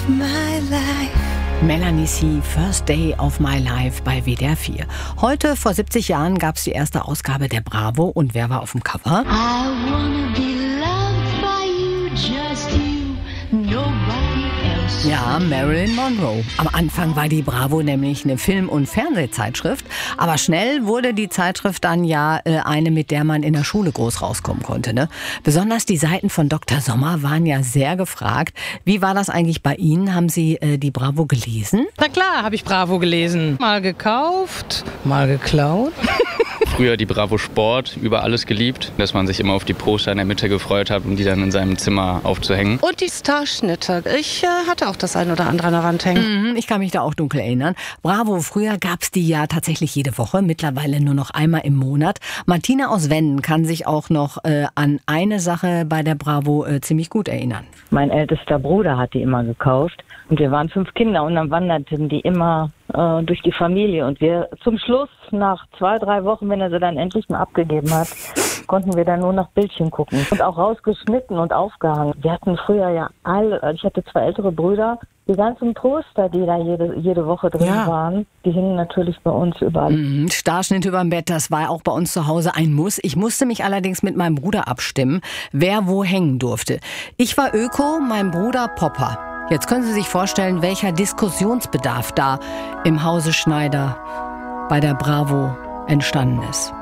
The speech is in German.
my life. Melanie C. First Day of My Life bei WDR 4. Heute, vor 70 Jahren, gab es die erste Ausgabe der Bravo. Und wer war auf dem Cover? I wanna be loved by you, just you, nobody else. Ja, Marilyn Monroe. Am Anfang war die Bravo nämlich eine Film- und Fernsehzeitschrift. Aber schnell wurde die Zeitschrift dann ja eine, mit der man in der Schule groß rauskommen konnte. Ne? Besonders die Seiten von Dr. Sommer waren ja sehr gefragt. Wie war das eigentlich bei Ihnen? Haben Sie die Bravo gelesen? Na klar, habe ich Bravo gelesen. Mal gekauft, mal geklaut. Früher die Bravo Sport, über alles geliebt, dass man sich immer auf die Poster in der Mitte gefreut hat, um die dann in seinem Zimmer aufzuhängen. Und die Starschnitte. Ich hatte auch das ein oder andere an der Wand hängen. Ich kann mich da auch dunkel erinnern. Bravo, früher gab's die ja tatsächlich jede Woche, mittlerweile nur noch einmal im Monat. Martina aus Wenden kann sich auch noch an eine Sache bei der Bravo ziemlich gut erinnern. Mein ältester Bruder hat die immer gekauft und wir waren 5 Kinder und dann wanderten die immer durch die Familie und wir zum Schluss nach 2-3 Wochen, wenn er sie dann endlich mal abgegeben hat, konnten wir dann nur noch Bildchen gucken und auch rausgeschnitten und aufgehangen. Wir hatten früher ja ich hatte 2 ältere Brüder, die ganzen Poster, die da jede Woche drin waren, die hingen natürlich bei uns überall. Starschnitt überm Bett, das war auch bei uns zu Hause ein Muss. Ich musste mich allerdings mit meinem Bruder abstimmen, wer wo hängen durfte. Ich war Öko, mein Bruder Popper. Jetzt können Sie sich vorstellen, welcher Diskussionsbedarf da im Hause Schneider bei der Bravo entstanden ist.